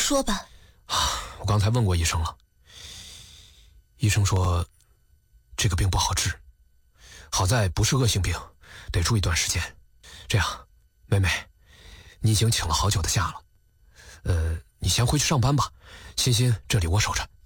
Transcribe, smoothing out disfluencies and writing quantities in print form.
说吧。 我刚才问过医生了，医生说这个病不好治，好在不是恶性病，得住一段时间。这样，妹妹，你已经请了好久的假了，你先回去上班吧，欣欣这里我守着。